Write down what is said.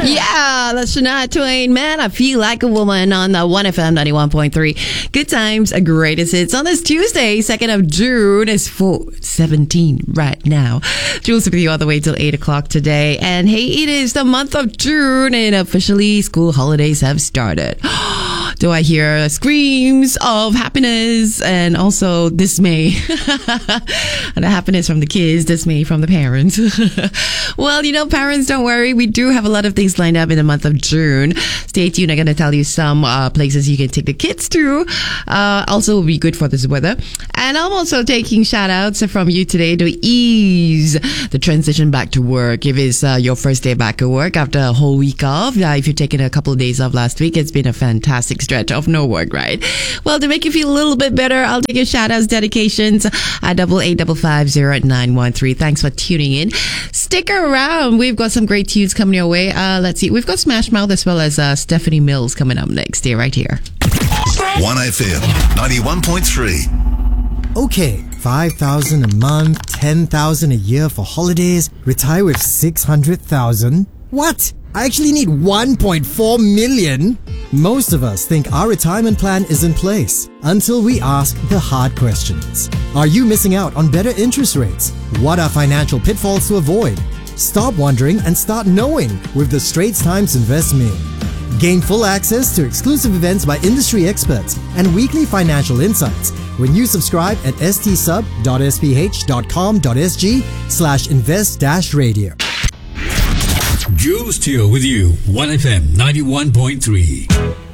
Yeah, that's Shania Twain. Man, I feel like a woman on the 1FM 91.3. Good times, greatest hits on this Tuesday, 2nd of June. It's 4:17 right now. Jules will be all the way till 8 o'clock today. And hey, it is the month of June and officially school holidays have started. Do I hear screams of happiness and also dismay? And the happiness from the kids, dismay from the parents. Well, parents, don't worry. We do have a lot of things lined up in the month of June. Stay tuned. I'm going to tell you some places you can take the kids to. Also, will be good for this weather. And I'm also taking shout outs from you today to ease the transition back to work. If it's your first day back at work after a whole week off, if you've taken a couple of days off last week, it's been a fantastic stretch of no work, right? Well, to make you feel a little bit better, I'll take your shout outs, dedications at 88550913. Thanks for tuning in. Stick around. We've got some great tunes coming your way. Let's see. We've got Smash Mouth as well as Stephanie Mills coming up next. Stay right here. 1FM 91.3. Okay, 5,000 a month, 10,000 a year for holidays, retire with 600,000. What? I actually need 1.4 million? Most of us think our retirement plan is in place until we ask the hard questions. Are you missing out on better interest rates? What are financial pitfalls to avoid? Stop wondering and start knowing with the Straits Times Invest Mail. Gain full access to exclusive events by industry experts and weekly financial insights when you subscribe at stsub.sph.com.sg/invest-radio. Jules Teo with you, 1FM 91.3.